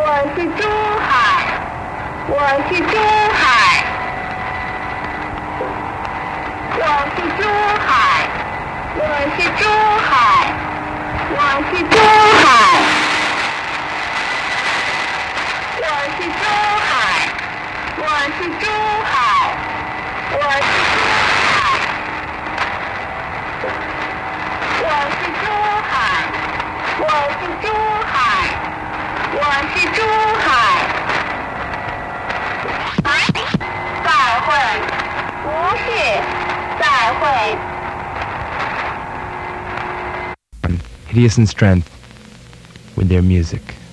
是珠海，我是珠海，我是珠海，我是珠海，我是珠海，我是珠海，我是珠海，我是珠海，我是珠海，我是珠海。再会，不是再会。 Hideous in strength with their music.